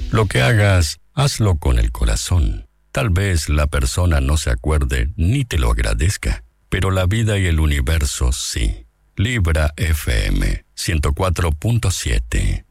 Lo que hagas, hazlo con el corazón. Tal vez la persona no se acuerde ni te lo agradezca, pero la vida y el universo sí. Libra FM 104.7